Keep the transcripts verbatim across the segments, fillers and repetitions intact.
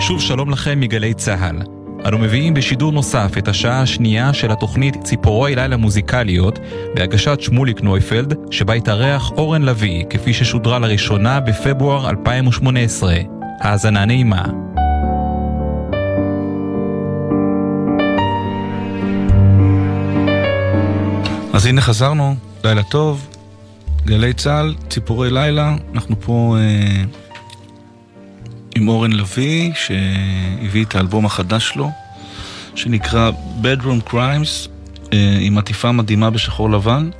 שוב שלום לכם מגלי צהל. אנו מביאים בשידור נוסף את השעה השנייה של התוכנית ציפורי לילה מוזיקליות בהגשת שמוליק נויפלד, שבה התארח אורן לוי, כפי ששודרה לראשונה בפברואר אלפיים שמונה עשרה. האזנה נעימה. אז הנה חזרנו, לילה טוב, גלי צהל, ציפורי לילה, אנחנו פה אה, עם אורן לוי, שהביא את האלבום החדש שלו, שנקרא Bedroom Crimes, אה, עם עטיפה מדהימה בשחור לבן,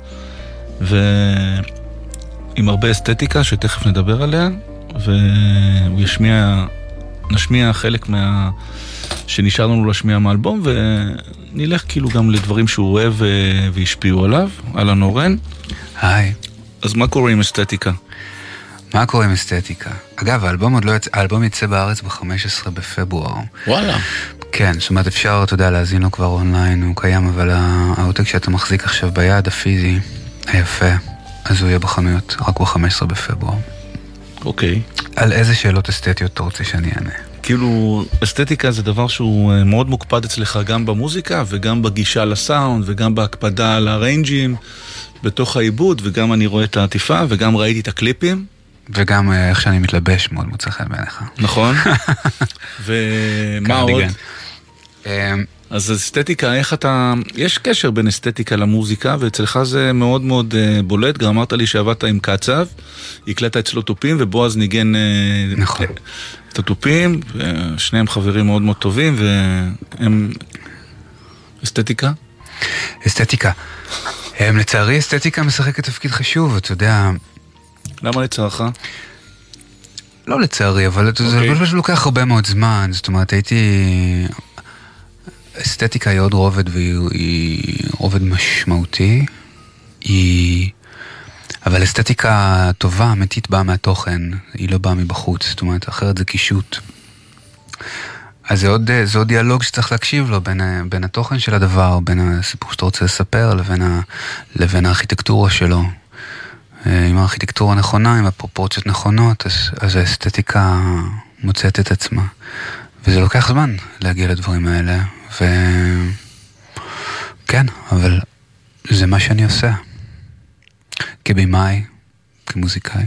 ועם הרבה אסתטיקה שתכף נדבר עליה, והוא ישמיע, נשמיע חלק מה... שנשאר לנו להשמיע מהאלבום, ונלך כאילו גם לדברים שהוא אוהב והשפיעו עליו. אהלן אורן. היי. אז מה קורה עם אסתטיקה? מה קורה עם אסתטיקה? אגב, האלבום עוד לא יצא, האלבום יצא בארץ ב-חמישה עשר בפברואר. וואלה. כן, זאת אומרת אפשר, אתה יודע, להזין לו כבר אונליין, הוא קיים, אבל העותק שאתה מחזיק עכשיו ביד, הפיזי, היפה, אז הוא יהיה בחנויות רק ב-חמישה עשר בפברואר. אוקיי. על איזה שאלות אסתטיות אתה רוצה שאני אענה? כאילו, אסתטיקה זה דבר שהוא מאוד מוקפד אצלך גם במוזיקה, וגם בגישה לסאונד, וגם בהקפדה על הריינג'ים, בתוך העיבוד, וגם אני רואה את העטיפה, וגם ראיתי את הקליפים. וגם איך שאני מתלבש מאוד מוצא חן בעיניך. נכון. ומה עוד? אז אסתטיקה, איך אתה... יש קשר בין אסתטיקה למוזיקה, ואצלך זה מאוד מאוד בולט. גם אמרת לי שעבדת עם קצב, הקלטת אצלו טופים, ובועז ניגן... נכון. את הטופים, ושניהם חברים מאוד מאוד טובים, והם... אסתטיקה? אסתטיקה. הם לצערי אסתטיקה משחקת תפקיד חשוב, אתה יודע... למה לצערך? לא לצערי, אבל זה פשוט לוקח הרבה מאוד זמן, זאת אומרת, הייתי... אסתטיקה היא עוד רובד, והיא רובד משמעותי, היא... אבל אסתטיקה טובה, אמיתית, באה מהתוכן, היא לא באה מבחוץ, זאת אומרת, אחרת זה קישוט. אז זה עוד, זה עוד דיאלוג שצריך להקשיב לו, בין, בין התוכן של הדבר, בין הסיפור שאתה רוצה לספר, לבין, ה, לבין הארכיטקטורה שלו. עם הארכיטקטורה נכונה, עם הפרופורציות נכונות, אז, אז האסתטיקה מוצאת את עצמה. וזה לוקח זמן להגיע לדברים האלה, וכן, אבל זה מה שאני עושה. כבימאי, כמוזיקאי.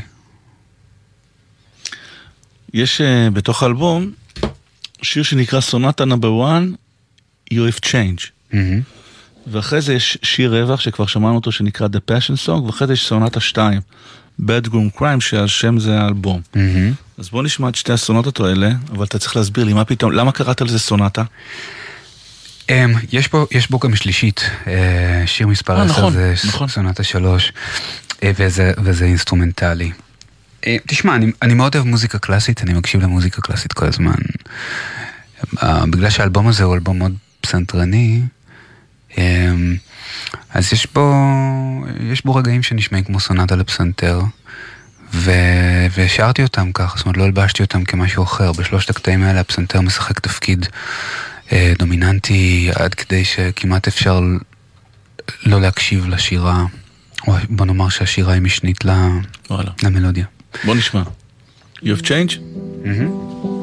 יש uh, בתוך האלבום שיר שנקרא סונטה נאמבר אחת, You Have Changed. Mm-hmm. ואחרי זה יש שיר רווח שכבר שמענו אותו שנקרא The Passion Song, ואחרי זה יש סונטה שתיים, Bedroom Crime, שהשם זה האלבום. Mm-hmm. אז בוא נשמע את שתי הסונטות האלה, אבל אתה צריך להסביר לי מה פתאום, למה קראת על זה סונטה? Um, יש בו, יש בו גם שלישית, uh, שיר מספר עשר, נכון, זה נכון. סונטה שלוש, uh, וזה, וזה אינסטרומנטלי. Uh, תשמע, אני, אני מאוד אוהב מוזיקה קלאסית, אני מקשיב למוזיקה קלאסית כל הזמן. Uh, בגלל שהאלבום הזה הוא אלבום מאוד פסנתרני, um, אז יש בו, יש בו רגעים שנשמעים כמו סונטה לפסנתר, ו... והשארתי אותם ככה, זאת אומרת, לא הלבשתי אותם כמשהו אחר. בשלושת הקטעים האלה הפסנתר משחק תפקיד דומיננטי עד כדי שכמעט אפשר לא להקשיב לשירה, או בוא נאמר שהשירה היא משנית למלודיה. בוא נשמע. You have changed? Mm-hmm.